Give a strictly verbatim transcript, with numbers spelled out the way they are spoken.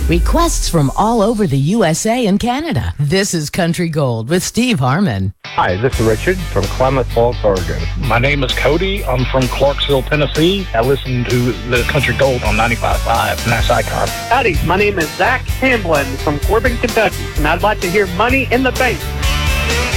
Requests from all over the U S A and Canada. This is Country Gold with Steve Harmon. Hi, this is Richard from Klamath Falls, Oregon. My name is Cody. I'm from Clarksville, Tennessee. I listen to the Country Gold on ninety-five point five, and that's Icon. Howdy, my name is Zach Hamblin from Corbin, Kentucky, and I'd like to hear Money in the Bank.